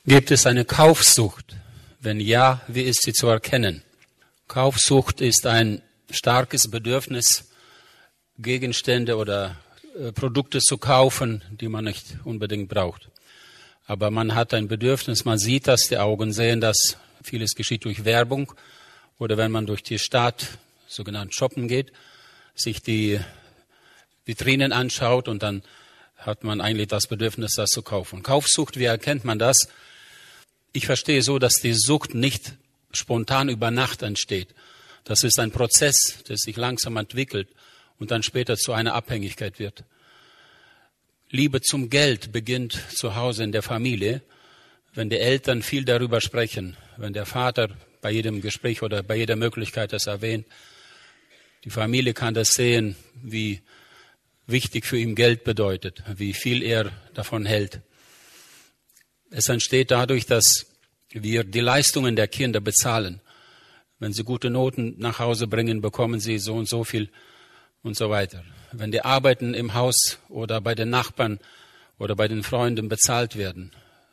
Gibt es eine Kaufsucht? Wenn ja, wie ist sie zu erkennen? Kaufsucht ist ein starkes Bedürfnis, Gegenstände oder Produkte zu kaufen, die man nicht unbedingt braucht. Aber man hat ein Bedürfnis, man sieht das, die Augen sehen das. Vieles geschieht durch Werbung oder wenn man durch die Stadt, sogenannt shoppen geht, sich die Vitrinen anschaut und dann hat man eigentlich das Bedürfnis, das zu kaufen. Kaufsucht, wie erkennt man das? Ich verstehe so, dass die Sucht nicht spontan über Nacht entsteht. Das ist ein Prozess, der sich langsam entwickelt und dann später zu einer Abhängigkeit wird. Liebe zum Geld beginnt zu Hause in der Familie, wenn die Eltern viel darüber sprechen, wenn der Vater bei jedem Gespräch oder bei jeder Möglichkeit das erwähnt. Die Familie kann das sehen, wie wichtig für ihn Geld bedeutet, wie viel er davon hält. Es entsteht dadurch, dass wir die Leistungen der Kinder bezahlen. Wenn sie gute Noten nach Hause bringen, bekommen sie so und so viel und so weiter. Wenn die Arbeiten im Haus oder bei den Nachbarn oder bei den Freunden bezahlt werden.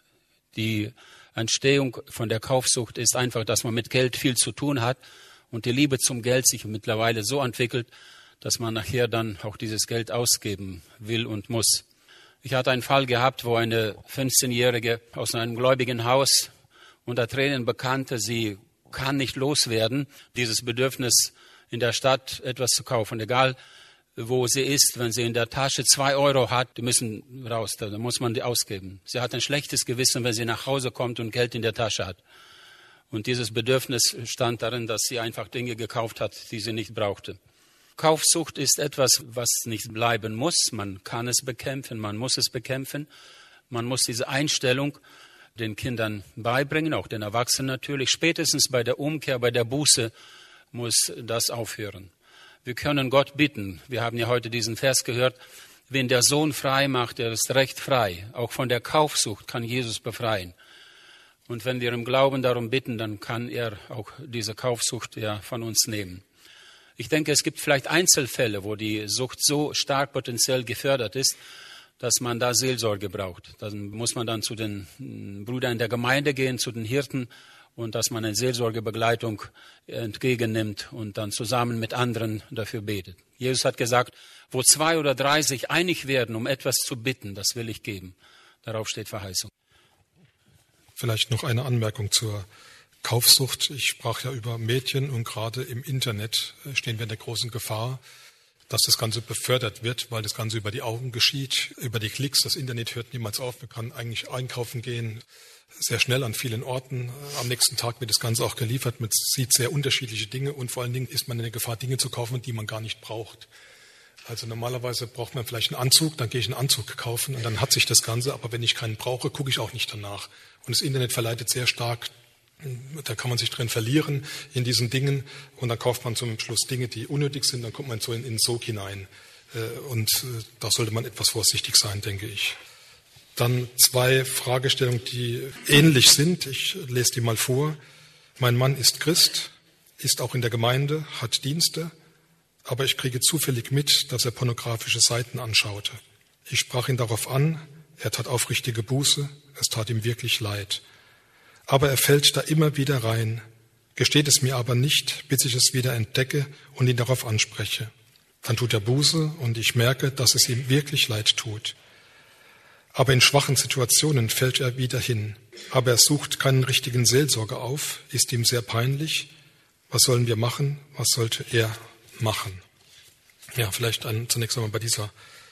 Die Entstehung von der Kaufsucht ist einfach, dass man mit Geld viel zu tun hat und die Liebe zum Geld sich mittlerweile so entwickelt, dass man nachher dann auch dieses Geld ausgeben will und muss. Ich hatte einen Fall gehabt, wo eine 15-Jährige aus einem gläubigen Haus unter Tränen bekannte, sie kann nicht loswerden, dieses Bedürfnis in der Stadt etwas zu kaufen, egal wo sie ist. Wenn sie in der Tasche 2 Euro hat, die müssen raus, da muss man die ausgeben. Sie hat ein schlechtes Gewissen, wenn sie nach Hause kommt und Geld in der Tasche hat. Und dieses Bedürfnis stand darin, dass sie einfach Dinge gekauft hat, die sie nicht brauchte. Kaufsucht ist etwas, was nicht bleiben muss. Man kann es bekämpfen, man muss es bekämpfen. Man muss diese Einstellung den Kindern beibringen, auch den Erwachsenen natürlich. Spätestens bei der Umkehr, bei der Buße muss das aufhören. Wir können Gott bitten. Wir haben ja heute diesen Vers gehört. Wen der Sohn frei macht, der ist recht frei. Auch von der Kaufsucht kann Jesus befreien. Und wenn wir im Glauben darum bitten, dann kann er auch diese Kaufsucht ja von uns nehmen. Ich denke, es gibt vielleicht Einzelfälle, wo die Sucht so stark potenziell gefördert ist, dass man da Seelsorge braucht. Dann muss man dann zu den Brüdern in der Gemeinde gehen, zu den Hirten und dass man eine Seelsorgebegleitung entgegennimmt und dann zusammen mit anderen dafür betet. Jesus hat gesagt, wo 2 oder 3 sich einig werden, um etwas zu bitten, das will ich geben. Darauf steht Verheißung. Vielleicht noch eine Anmerkung zur Kaufsucht. Ich sprach ja über Mädchen und gerade im Internet stehen wir in der großen Gefahr, dass das Ganze befördert wird, weil das Ganze über die Augen geschieht, über die Klicks. Das Internet hört niemals auf. Man kann eigentlich einkaufen gehen, sehr schnell an vielen Orten. Am nächsten Tag wird das Ganze auch geliefert. Man sieht sehr unterschiedliche Dinge und vor allen Dingen ist man in der Gefahr, Dinge zu kaufen, die man gar nicht braucht. Also normalerweise braucht man vielleicht einen Anzug, dann gehe ich einen Anzug kaufen und dann hat sich das Ganze. Aber wenn ich keinen brauche, gucke ich auch nicht danach. Und das Internet verleitet sehr stark. Da kann man sich drin verlieren in diesen Dingen und dann kauft man zum Schluss Dinge, die unnötig sind, dann kommt man so in den Sog hinein. Und da sollte man etwas vorsichtig sein, denke ich. Dann 2 Fragestellungen, die ähnlich sind. Ich lese die mal vor. Mein Mann ist Christ, ist auch in der Gemeinde, hat Dienste, aber ich kriege zufällig mit, dass er pornografische Seiten anschaute. Ich sprach ihn darauf an, er tat aufrichtige Buße, es tat ihm wirklich leid. Aber er fällt da immer wieder rein, gesteht es mir aber nicht, bis ich es wieder entdecke und ihn darauf anspreche. Dann tut er Buße und ich merke, dass es ihm wirklich leid tut. Aber in schwachen Situationen fällt er wieder hin. Aber er sucht keinen richtigen Seelsorger auf, ist ihm sehr peinlich. Was sollen wir machen? Was sollte er machen? Ja, vielleicht zunächst einmal bei dieser